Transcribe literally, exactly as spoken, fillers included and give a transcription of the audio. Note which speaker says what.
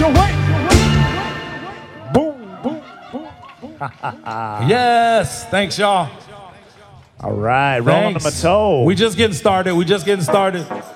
Speaker 1: Boom, boom, boom.
Speaker 2: Yes, thanks y'all.
Speaker 1: All right, rolling
Speaker 2: Thanks.
Speaker 1: them a toe.
Speaker 2: We just getting started. We just getting started.